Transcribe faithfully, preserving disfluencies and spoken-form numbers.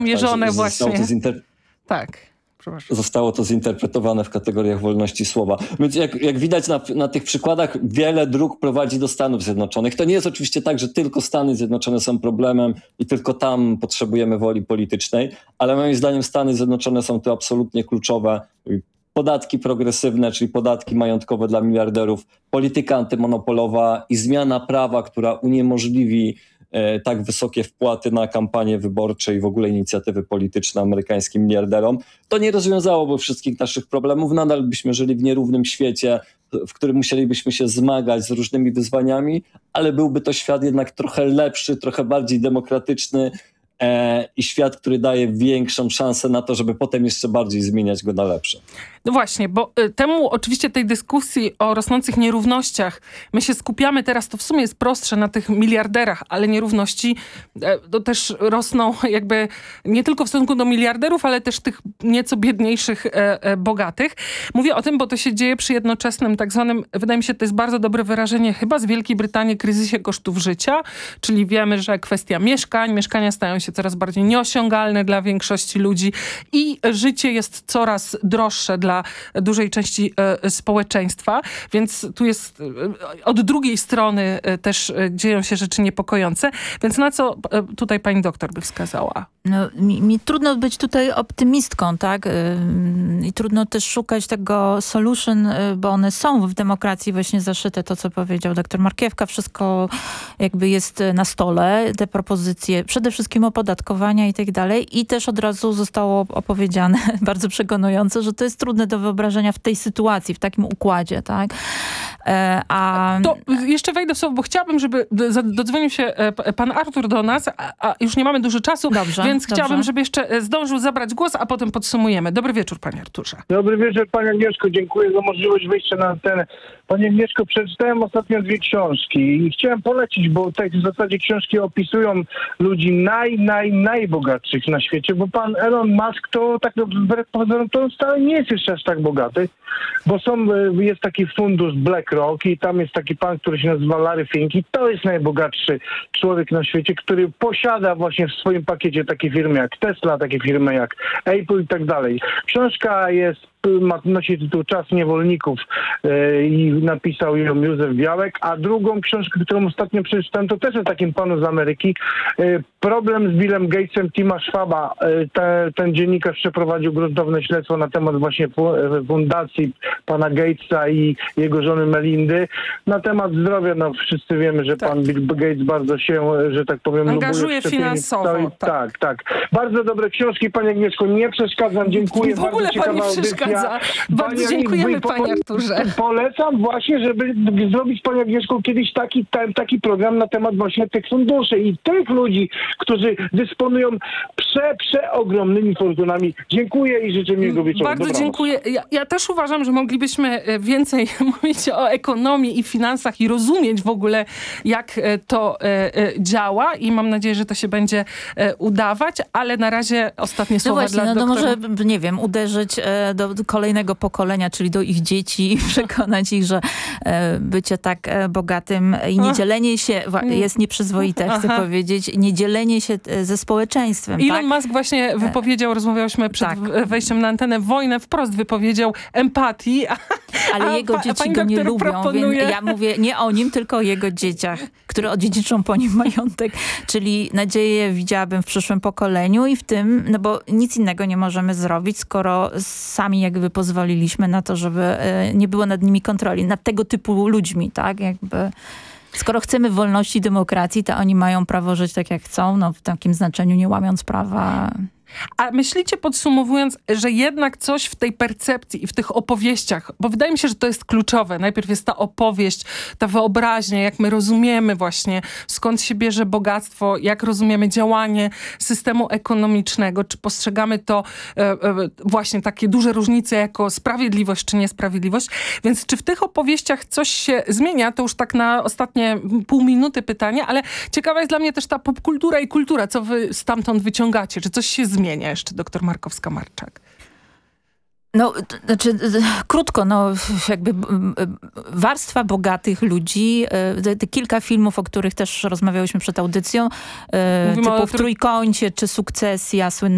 Mierzone tak, właśnie. To zinter... Tak. Zostało to zinterpretowane w kategoriach wolności słowa. Więc jak, jak widać na, na tych przykładach, wiele dróg prowadzi do Stanów Zjednoczonych. To nie jest oczywiście tak, że tylko Stany Zjednoczone są problemem i tylko tam potrzebujemy woli politycznej, ale moim zdaniem Stany Zjednoczone są tu absolutnie kluczowe. Podatki progresywne, czyli podatki majątkowe dla miliarderów, polityka antymonopolowa i zmiana prawa, która uniemożliwi tak wysokie wpłaty na kampanie wyborcze i w ogóle inicjatywy polityczne amerykańskim miliarderom, to nie rozwiązałoby wszystkich naszych problemów. Nadal byśmy żyli w nierównym świecie, w którym musielibyśmy się zmagać z różnymi wyzwaniami, ale byłby to świat jednak trochę lepszy, trochę bardziej demokratyczny e, i świat, który daje większą szansę na to, żeby potem jeszcze bardziej zmieniać go na lepsze. No właśnie, bo y, temu oczywiście tej dyskusji o rosnących nierównościach, my się skupiamy teraz, to w sumie jest prostsze na tych miliarderach, ale nierówności e, to też rosną jakby nie tylko w stosunku do miliarderów, ale też tych nieco biedniejszych, e, e, bogatych. Mówię o tym, bo to się dzieje przy jednoczesnym tak zwanym, wydaje mi się, to jest bardzo dobre wyrażenie, chyba z Wielkiej Brytanii, kryzysie kosztów życia, czyli wiemy, że kwestia mieszkań, mieszkania stają się coraz bardziej nieosiągalne dla większości ludzi i życie jest coraz droższe dla dla dużej części e, społeczeństwa, więc tu jest e, od drugiej strony e, też e, dzieją się rzeczy niepokojące, więc na co e, tutaj pani doktor by wskazała? No, mi, mi trudno być tutaj optymistką, tak? Yy, I trudno też szukać tego solution, yy, bo one są w demokracji właśnie zaszyte, to co powiedział doktor Markiewka, wszystko jakby jest na stole, te propozycje, przede wszystkim opodatkowania i tak dalej. I też od razu zostało opowiedziane bardzo przekonująco, że to jest trudne do wyobrażenia w tej sytuacji, w takim układzie, tak? Yy, a... To jeszcze wejdę w słowo, bo chciałabym, żeby dodzwonił się pan Artur do nas, a, a już nie mamy dużo czasu. Dobrze. Więc Dobrze. chciałabym, żeby jeszcze zdążył zabrać głos, a potem podsumujemy. Dobry wieczór, panie Arturze. Dobry wieczór, panie Agnieszko. Dziękuję za możliwość wyjścia na antenę. Panie Agnieszko, przeczytałem ostatnio dwie książki i chciałem polecić, bo tak w zasadzie książki opisują ludzi naj, naj, najbogatszych na świecie, bo pan Elon Musk to tak wbrew pozorom to wcale nie jest jeszcze aż tak bogaty, bo są, jest taki fundusz BlackRock i tam jest taki pan, który się nazywa Larry Fink i to jest najbogatszy człowiek na świecie, który posiada właśnie w swoim pakiecie takie firmy jak Tesla, takie firmy jak Apple i tak dalej. Książka jest, ma, nosi tytuł Czas niewolników yy, i napisał ją Józef Białek, a drugą książkę, którą ostatnio przeczytałem, to też o takim panu z Ameryki. Yy, problem z Billem Gatesem Tima Schwaba. Yy, te, ten dziennikarz przeprowadził gruntowne śledztwo na temat właśnie fundacji pana Gatesa i jego żony Melindy. Na temat zdrowia, no wszyscy wiemy, że tak. Pan Bill Gates bardzo się, że tak powiem, angażuje finansowo. Całej, tak. tak, tak. Bardzo dobre książki, panie Agnieszko, nie przeszkadzam, dziękuję. W ogóle pan nie przeszkadza. Bardzo Panie, dziękujemy, po, panie Arturze. Polecam właśnie, żeby zrobić, panie Agnieszko, kiedyś taki, taki program na temat właśnie tych funduszy i tych ludzi, którzy dysponują prze, przeogromnymi fortunami. Dziękuję i życzę miłego wieczoru. Bardzo Dobranoc. dziękuję. Ja, ja też uważam, że moglibyśmy więcej mówić o ekonomii i finansach i rozumieć w ogóle, jak to e, e, działa i mam nadzieję, że to się będzie e, udawać, ale na razie ostatnie słowa no właśnie, dla no, doktora. No może, nie wiem, uderzyć e, do kolejnego pokolenia, czyli do ich dzieci i przekonać ich, że e, bycie tak e, bogatym i nie dzielenie się jest nieprzyzwoite, chcę Aha. powiedzieć, nie dzielenie się e, ze społeczeństwem. Elon tak? Musk właśnie wypowiedział, rozmawiałyśmy przed tak. wejściem na antenę, wojnę wprost wypowiedział empatii. A, ale a jego pa, dzieci pani go nie lubią, proponuje... więc ja mówię nie o nim, tylko o jego dzieciach, które odziedziczą po nim majątek. Czyli nadzieję widziałabym w przyszłym pokoleniu i w tym, no bo nic innego nie możemy zrobić, skoro sami jakby pozwoliliśmy na to, żeby nie było nad nimi kontroli, nad tego typu ludźmi, tak? Jakby... Skoro chcemy wolności i demokracji, to oni mają prawo żyć tak jak chcą, no w takim znaczeniu nie łamiąc prawa. A myślicie, podsumowując, że jednak coś w tej percepcji i w tych opowieściach, bo wydaje mi się, że to jest kluczowe. Najpierw jest ta opowieść, ta wyobraźnia, jak my rozumiemy właśnie, skąd się bierze bogactwo, jak rozumiemy działanie systemu ekonomicznego, czy postrzegamy to e, e, właśnie takie duże różnice jako sprawiedliwość czy niesprawiedliwość. Więc czy w tych opowieściach coś się zmienia? To już tak na ostatnie pół minuty pytanie, ale ciekawa jest dla mnie też ta popkultura i kultura, co wy stamtąd wyciągacie. Czy coś się zmienia? Zmienia jeszcze doktor Markowska-Marczak. No, to znaczy, krótko, no, jakby warstwa bogatych ludzi, te, te kilka filmów, o których też rozmawiałyśmy przed audycją, Mówimy typu w Trójkącie, czy Sukcesja, słynna